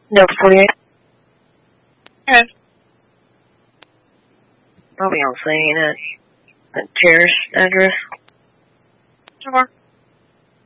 No, 48. Okay. I'll be on scene at Terrace address. Sure.